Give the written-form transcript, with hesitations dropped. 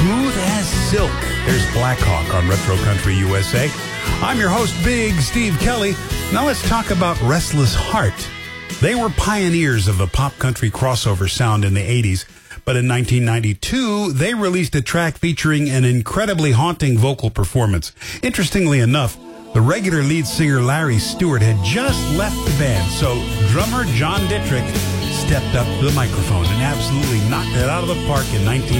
Smooth as silk. There's Black Hawk on Retro Country USA. I'm your host, Big Steve Kelly. Now let's talk about Restless Heart. They were pioneers of the pop country crossover sound in the 80s, but in 1992, they released a track featuring an incredibly haunting vocal performance. Interestingly enough, the regular lead singer Larry Stewart had just left the band, so drummer John Dittrich stepped up to the microphone and absolutely knocked it out of the park in 1992.